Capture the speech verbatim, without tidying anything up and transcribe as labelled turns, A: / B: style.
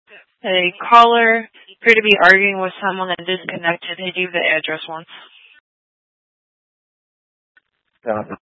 A: A caller appeared to be arguing with someone and disconnected. He gave the address once.
B: Got it.